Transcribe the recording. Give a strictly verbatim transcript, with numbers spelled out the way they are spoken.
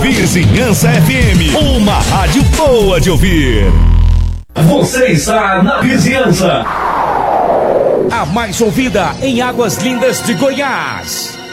Vizinhança F M, uma rádio boa de ouvir. Você está na Vizinhança, a mais ouvida em Águas Lindas de Goiás.